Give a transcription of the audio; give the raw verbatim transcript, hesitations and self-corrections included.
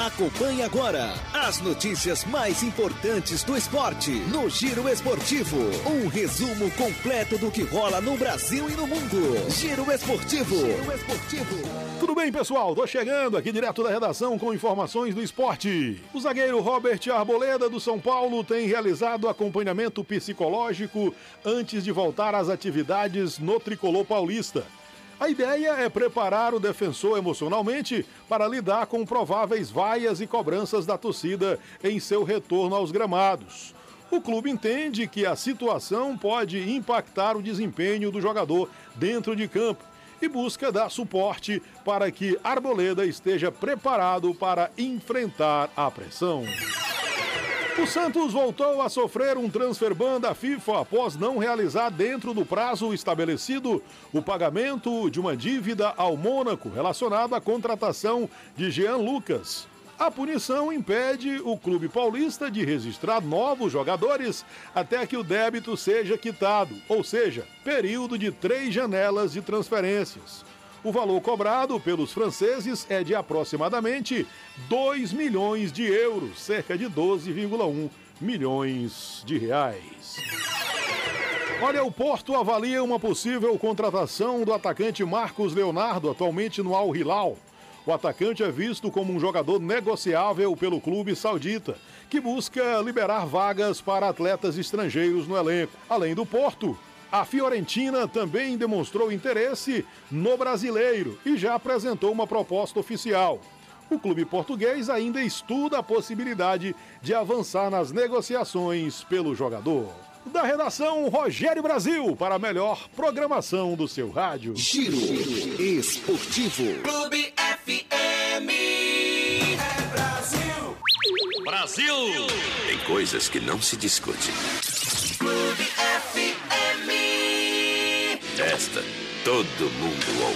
Acompanhe agora as notícias mais importantes do esporte no Giro Esportivo. Um resumo completo do que rola no Brasil e no mundo. Giro Esportivo. Giro Esportivo. Tudo bem, pessoal? Tô chegando aqui direto da redação com informações do esporte. O zagueiro Robert Arboleda, do São Paulo, tem realizado acompanhamento psicológico antes de voltar às atividades no tricolor paulista. A ideia é preparar o defensor emocionalmente para lidar com prováveis vaias e cobranças da torcida em seu retorno aos gramados. O clube entende que a situação pode impactar o desempenho do jogador dentro de campo e busca dar suporte para que Arboleda esteja preparado para enfrentar a pressão. O Santos voltou a sofrer um transfer ban da FIFA após não realizar dentro do prazo estabelecido o pagamento de uma dívida ao Mônaco relacionada à contratação de Jean Lucas. A punição impede o clube paulista de registrar novos jogadores até que o débito seja quitado, ou seja, período de três janelas de transferências. O valor cobrado pelos franceses é de aproximadamente dois milhões de euros, cerca de doze vírgula um milhões de reais. Olha, o Porto avalia uma possível contratação do atacante Marcos Leonardo, atualmente no Al Hilal. O atacante é visto como um jogador negociável pelo clube saudita, que busca liberar vagas para atletas estrangeiros no elenco. Além do Porto, a Fiorentina também demonstrou interesse no brasileiro e já apresentou uma proposta oficial. O clube português ainda estuda a possibilidade de avançar nas negociações pelo jogador. Da redação, Rogério Brasil, para a melhor programação do seu rádio. Giro Esportivo. Clube F M. É Brasil. Brasil! Tem coisas que não se discute. Clube F M. Esta, todo mundo ouve.